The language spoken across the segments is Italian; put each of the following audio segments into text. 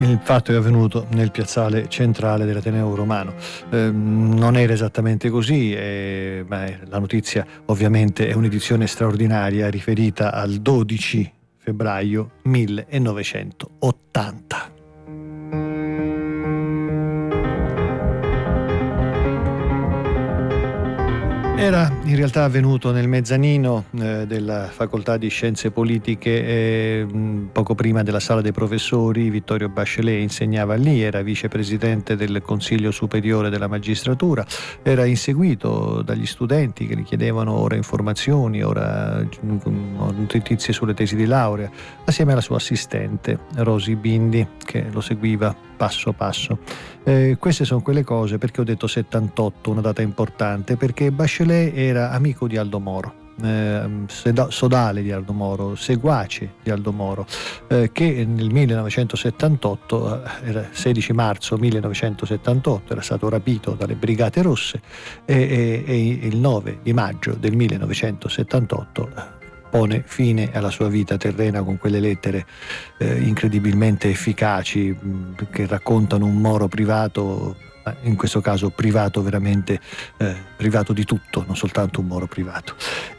Il fatto è avvenuto nel piazzale centrale dell'Ateneo Romano. Non era esattamente così, ma la notizia ovviamente è un'edizione straordinaria riferita al 12 febbraio 1980. Era in realtà avvenuto nel mezzanino della Facoltà di Scienze Politiche, poco prima della Sala dei Professori. Vittorio Bachelet insegnava lì, era vicepresidente del Consiglio Superiore della Magistratura, era inseguito dagli studenti che gli chiedevano ora informazioni, ora notizie sulle tesi di laurea, assieme alla sua assistente Rosy Bindi, che lo seguiva passo passo. Queste sono quelle cose, perché ho detto 78, una data importante, perché Bachelet era amico di Aldo Moro, sodale di Aldo Moro, seguace di Aldo Moro, che nel 1978, era 16 marzo 1978, era stato rapito dalle Brigate Rosse e il 9 di maggio del 1978 pone fine alla sua vita terrena con quelle lettere incredibilmente efficaci che raccontano un Moro privato, in questo caso privato veramente, privato di tutto, non soltanto un Moro privato.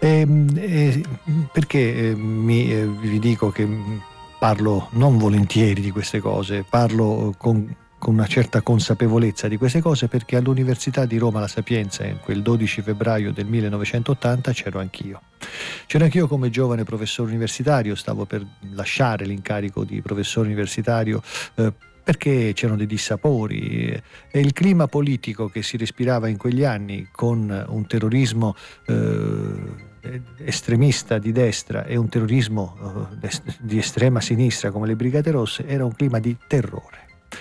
Perché vi dico che parlo non volentieri di queste cose, parlo con una certa consapevolezza di queste cose, perché all'Università di Roma La Sapienza, in quel 12 febbraio del 1980, c'ero anch'io. C'ero anch'io come giovane professore universitario, stavo per lasciare l'incarico di professore universitario perché c'erano dei dissapori e il clima politico che si respirava in quegli anni, con un terrorismo estremista di destra e un terrorismo di estrema sinistra come le Brigate Rosse, era un clima di terrore.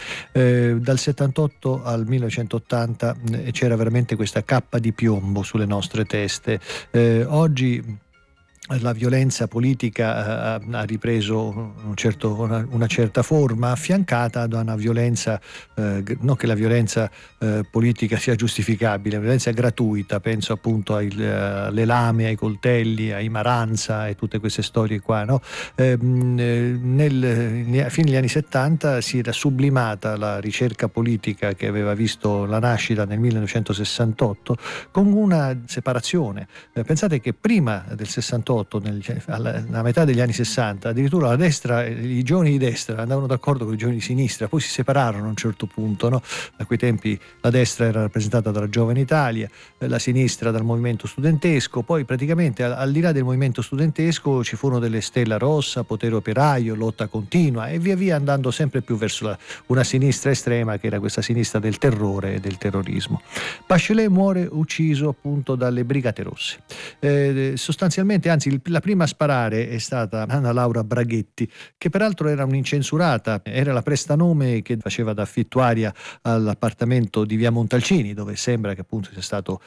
Dal 78 al 1980 c'era veramente questa cappa di piombo sulle nostre teste. Oggi la violenza politica ha ripreso una certa forma, affiancata da una violenza, non che la violenza politica sia giustificabile, la violenza gratuita, penso appunto alle lame, ai coltelli, ai Maranza e tutte queste storie qua, no? A fine degli anni 70 si era sublimata la ricerca politica che aveva visto la nascita nel 1968 con una separazione. Pensate che prima del 68, alla metà degli anni 60, addirittura la destra, i giovani di destra andavano d'accordo con i giovani di sinistra, poi si separarono a un certo punto, no? A quei tempi la destra era rappresentata dalla Giovane Italia, la sinistra dal movimento studentesco, poi praticamente al di là del movimento studentesco ci furono delle Stella Rossa, Potere Operaio, Lotta Continua e via via andando sempre più verso una sinistra estrema, che era questa sinistra del terrore e del terrorismo. Bachelet muore ucciso appunto dalle Brigate Rosse. Sostanzialmente, anzi, la prima a sparare è stata Anna Laura Braghetti, che peraltro era un'incensurata, era la prestanome che faceva da affittuaria all'appartamento di via Montalcini, dove sembra che appunto sia stato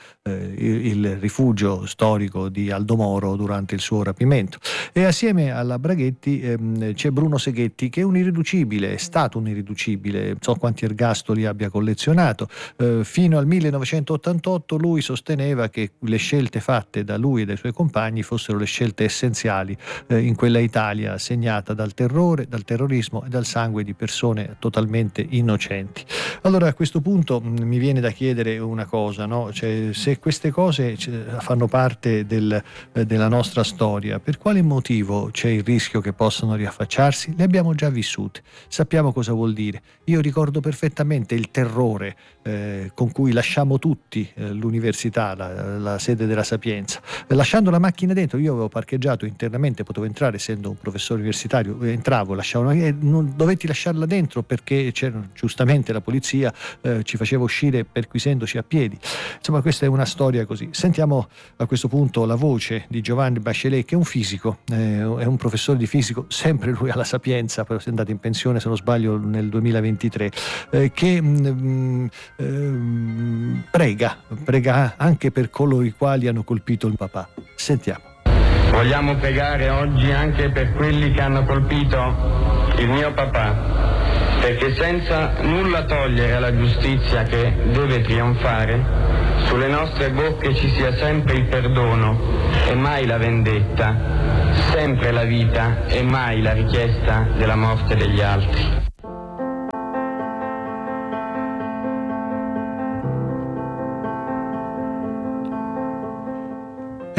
il rifugio storico di Aldo Moro durante il suo rapimento. E assieme alla Braghetti c'è Bruno Seghetti, che è un irriducibile, è stato un irriducibile, non so quanti ergastoli abbia collezionato. Fino al 1988 lui sosteneva che le scelte fatte da lui e dai suoi compagni fossero le scelte essenziali in quella Italia segnata dal terrore, dal terrorismo e dal sangue di persone totalmente innocenti. Allora, a questo punto mi viene da chiedere una cosa, no? Cioè, se queste cose fanno parte della nostra storia, per quale motivo c'è il rischio che possano riaffacciarsi? Le abbiamo già vissute, sappiamo cosa vuol dire. Io ricordo perfettamente il terrore con cui lasciamo tutti l'università, la sede della Sapienza, lasciando la macchina dentro. Io avevo parcheggiato internamente, potevo entrare essendo un professore universitario, entravo, lasciavo, non dovetti lasciarla dentro perché c'era giustamente la polizia, ci faceva uscire perquisendoci a piedi. Insomma, questa è una storia così. Sentiamo a questo punto la voce di Giovanni Bachelet, che è un fisico, è un professore di fisico, sempre lui alla Sapienza, però è andato in pensione se non sbaglio nel 2023, che prega anche per coloro i quali hanno colpito il papà. Sentiamo. Vogliamo pregare oggi anche per quelli che hanno colpito il mio papà, perché senza nulla togliere alla giustizia che deve trionfare, sulle nostre bocche ci sia sempre il perdono e mai la vendetta, sempre la vita e mai la richiesta della morte degli altri.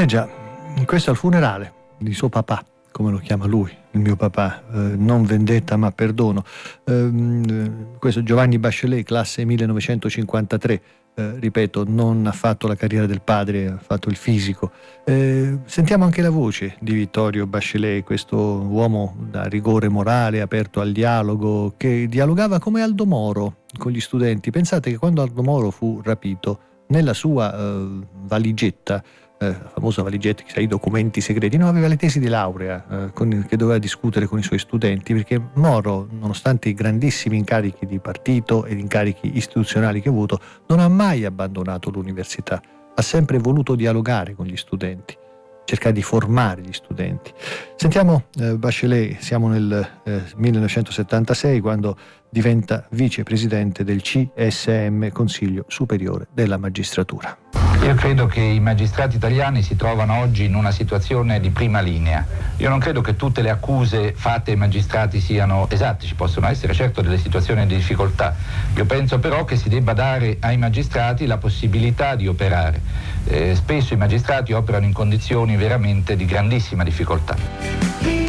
già, questo è il funerale di suo papà, come lo chiama lui, il mio papà, non vendetta ma perdono. Questo Giovanni Bachelet, classe 1953, ripeto, non ha fatto la carriera del padre, ha fatto il fisico. Sentiamo anche la voce di Vittorio Bachelet, questo uomo da rigore morale, aperto al dialogo, che dialogava come Aldo Moro con gli studenti. Pensate che quando Aldo Moro fu rapito, nella sua valigetta, la famosa valigetta che sa i documenti segreti, non aveva le tesi di laurea che doveva discutere con i suoi studenti, perché Moro, nonostante i grandissimi incarichi di partito ed incarichi istituzionali che ha avuto, non ha mai abbandonato l'università, ha sempre voluto dialogare con gli studenti, cercare di formare gli studenti. Sentiamo Bachelet, siamo nel 1976, quando diventa vicepresidente del CSM, Consiglio Superiore della Magistratura. Io credo che i magistrati italiani si trovano oggi in una situazione di prima linea. Io non credo che tutte le accuse fatte ai magistrati siano esatte, ci possono essere certo delle situazioni di difficoltà. Io penso però che si debba dare ai magistrati la possibilità di operare. Spesso i magistrati operano in condizioni veramente di grandissima difficoltà.